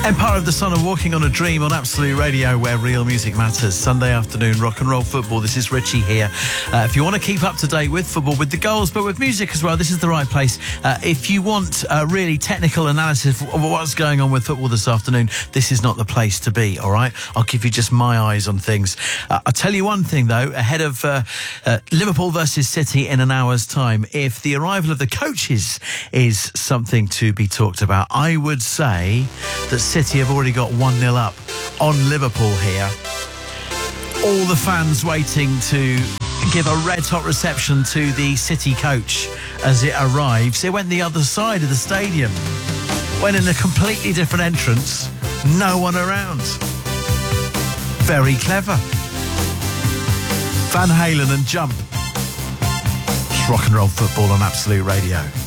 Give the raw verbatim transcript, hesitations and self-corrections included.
Empire of the Sun and Walking on a Dream on Absolute Radio, where real music matters. Sunday afternoon, rock and roll football. This is Richie here. Uh, if you want to keep up to date with football, with the goals, but with music as well, this is the right place. Uh, if you want uh, really technical analysis of what's going on with football this afternoon, this is not the place to be, all right? I'll give you just my eyes on things. Uh, I'll tell you one thing, though, ahead of uh, uh, Liverpool versus City in an hour's time, if the arrival of the coaches is something to be talked about, I would say that City have already got one nil up on Liverpool here. All the fans waiting to give a red-hot reception to the City coach as it arrives. It went the other side of the stadium. Went in a completely different entrance. No one around. Very clever. Van Halen and Jump. It's rock and roll football on Absolute Radio.